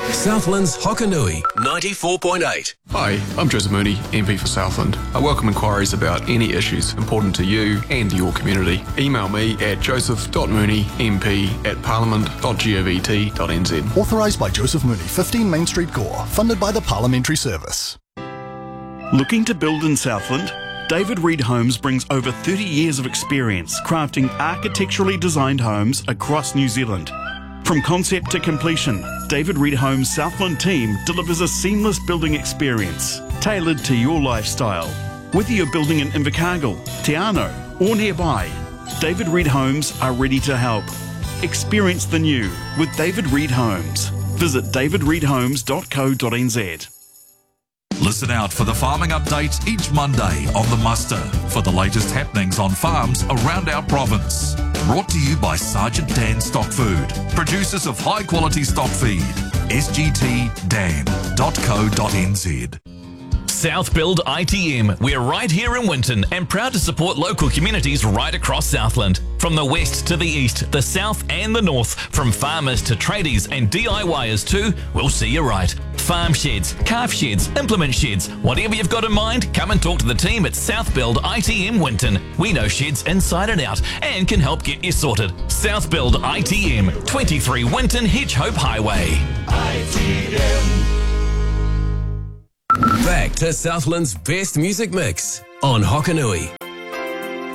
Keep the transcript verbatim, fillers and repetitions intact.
Southland's Hokanui, ninety-four point eight. Hi, I'm Joseph Mooney, M P for Southland. I welcome inquiries about any issues important to you and your community. Email me at joseph.mooney mp at parliament.govt.nz. Authorised by Joseph Mooney, fifteen Main Street, Gore. Funded by the Parliamentary Service. Looking to build in Southland? David Reed Homes brings over thirty years of experience crafting architecturally designed homes across New Zealand. From concept to completion, David Reed Homes' Southland team delivers a seamless building experience tailored to your lifestyle. Whether you're building in Invercargill, Te Anau or nearby, David Reed Homes are ready to help. Experience the new with David Reed Homes. Visit david reed homes dot co dot n z. Listen out for the farming updates each Monday on The Muster for the latest happenings on farms around our province. Brought to you by Sergeant Dan Stock Food, producers of high quality stock feed. s g t dan dot co dot n z. South Build I T M. We're right here in Winton and proud to support local communities right across Southland. From the west to the east, the south and the north, from farmers to tradies and D I Y ers too, we'll see you right. Farm sheds, calf sheds, implement sheds, whatever you've got in mind, come and talk to the team at South Build I T M Winton. We know sheds inside and out and can help get you sorted. South Build I T M, twenty-three Winton Hedgehope Highway. I T M. Back to Southland's best music mix on Hokanui.